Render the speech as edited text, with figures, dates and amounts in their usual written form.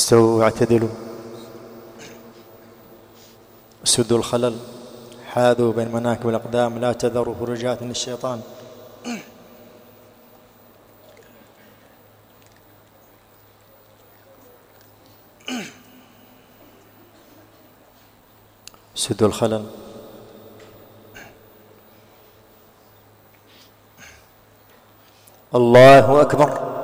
استووا واعتدلوا، سدوا الخلل، حاذوا بين مناكب الأقدام، لا تذروا فرجات للشيطان. سدوا الخلل. الله أكبر.